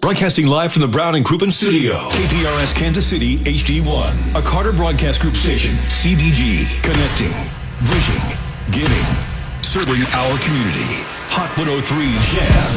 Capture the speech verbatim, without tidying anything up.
Broadcasting live from the Brown and Crouppen studio. K P R S Kansas City H D one. A Carter Broadcast Group station. C B G. Connecting. Bridging. Giving. Serving our community. Hot one oh three Jam.